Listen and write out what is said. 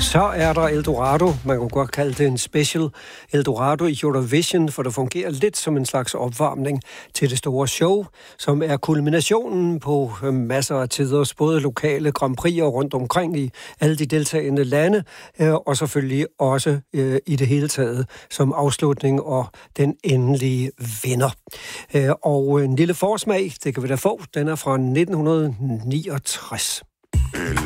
Så er der Eldorado. Man kunne godt kalde det en special Eldorado i Eurovision, for det fungerer lidt som en slags opvarmning til det store show, som er kulminationen på masser af tiders, både lokale Grand Prix'er rundt omkring i alle de deltagende lande, og selvfølgelig også i det hele taget som afslutning og den endelige vinder. Og en lille forsmag, det kan vi da få, den er fra 1969.